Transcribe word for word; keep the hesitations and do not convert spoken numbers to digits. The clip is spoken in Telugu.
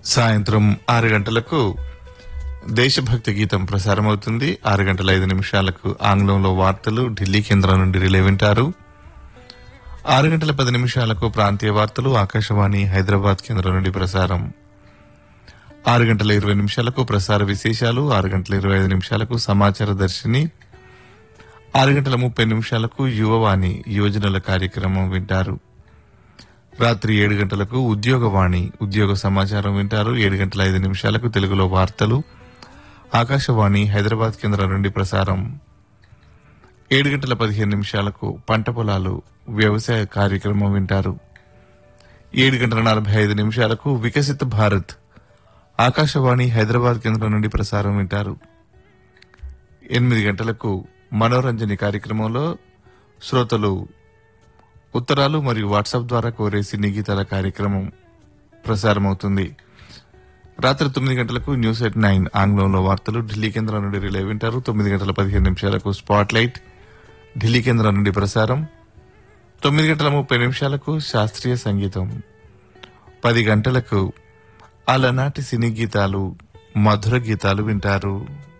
సాయంత్రం ఆరు గంటలకు దేశభక్తి గీతం ప్రసారమవుతుంది. ఆరు గంటల ఐదు నిమిషాలకు ఆంగ్లంలో వార్తలు ఢిల్లీ కేంద్రం నుండి రిలే వింటారు. ఆరు గంటల పది నిమిషాలకు ప్రాంతీయ వార్తలు ఆకాశవాణి హైదరాబాద్ కేంద్రం నుండి ప్రసారం. ఆరు గంటల ఇరవై నిమిషాలకు ప్రసార విశేషాలు, ఆరు గంటల ఇరవై ఐదు నిమిషాలకు సమాచార దర్శిని, ఆరు గంటల ముప్పై నిమిషాలకు యువవాణి యోజనల కార్యక్రమం వింటారు. రాత్రి ఏడు గంటలకు ఉద్యోగవాణి ఉద్యోగ సమాచారం వింటారు. ఏడు గంటల ఐదు నిమిషాలకు తెలుగులో వార్తలు ఆకాశవాణి హైదరాబాద్ కేంద్రం నుండి ప్రసారం. ఏడు గంటల పదిహేను నిమిషాలకు పంట పొలాలు వ్యవసాయ కార్యక్రమం వింటారు. ఏడు గంటల నలభై ఐదు నిమిషాలకు వికసిత భారత్ ఆకాశవాణి హైదరాబాద్ కేంద్రం నుండి ప్రసారం వింటారు. ఎనిమిది గంటలకు మనోరంజని కార్యక్రమంలో శ్రోతలు ఉత్తరాలు మరియు వాట్సాప్ ద్వారా కోరే సినీ గీతాల కార్యక్రమం ప్రసారమవుతుంది. రాత్రి తొమ్మిది గంటలకు న్యూస్ ఎట్ నైన్ ఆంగ్లంలో వార్తలు ఢిల్లీ కేంద్రం నుండి రిలే వింటారు. తొమ్మిది గంటల పదిహేను నిమిషాలకు స్పాట్ లైట్ ఢిల్లీ కేంద్రం నుండి ప్రసారం. తొమ్మిది గంటల ముప్పై నిమిషాలకు శాస్త్రీయ సంగీతం. పది గంటలకు అలనాటి సినీ గీతాలు మధుర గీతాలు వింటారు.